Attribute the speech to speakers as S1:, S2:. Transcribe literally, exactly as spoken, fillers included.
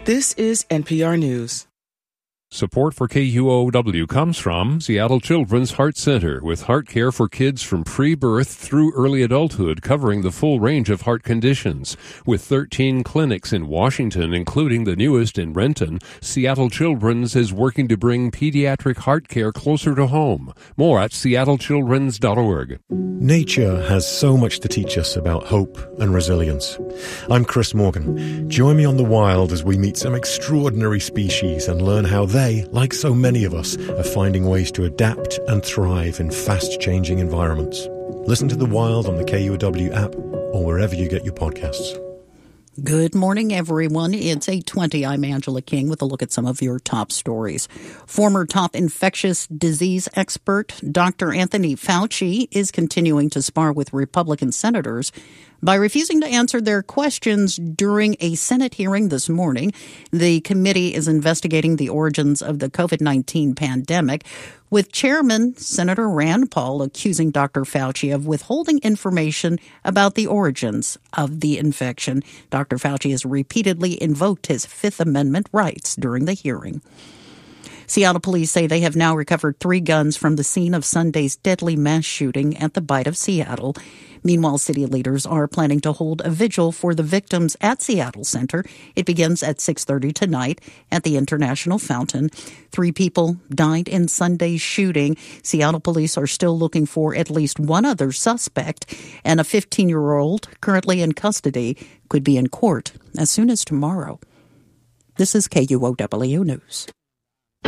S1: This is N P R News.
S2: Support for K U O W comes from Seattle Children's Heart Center, with heart care for kids from pre-birth through early adulthood, covering the full range of heart conditions. With thirteen clinics in Washington, including the newest in Renton, Seattle Children's is working to bring pediatric heart care closer to home. More at seattle children's dot org.
S3: Nature has so much to teach us about hope and resilience. I'm Chris Morgan. Join me on the wild as we meet some extraordinary species and learn how they They, like so many of us, are finding ways to adapt and thrive in fast-changing environments. Listen to The Wild on the K U O W app or wherever you get your podcasts.
S4: Good morning, everyone. It's eight twenty. I'm Angela King with a look at some of your top stories. Former top infectious disease expert Doctor Anthony Fauci is continuing to spar with Republican senators by refusing to answer their questions during a Senate hearing this morning. The committee is investigating the origins of the covid nineteen pandemic, with Chairman Senator Rand Paul accusing Doctor Fauci of withholding information about the origins of the infection. Doctor Fauci has repeatedly invoked his Fifth Amendment rights during the hearing. Seattle police say they have now recovered three guns from the scene of Sunday's deadly mass shooting at the Bight of Seattle. Meanwhile, city leaders are planning to hold a vigil for the victims at Seattle Center. It begins at six thirty tonight at the International Fountain. Three people died in Sunday's shooting. Seattle police are still looking for at least one other suspect, and a fifteen-year-old currently in custody could be in court as soon as tomorrow. This is K U O W News.